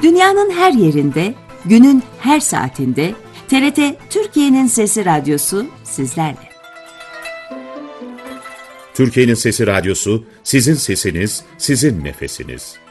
Dünyanın her yerinde, günün her saatinde TRT Türkiye'nin Sesi Radyosu sizlerle. Türkiye'nin Sesi Radyosu, sizin sesiniz, sizin nefesiniz.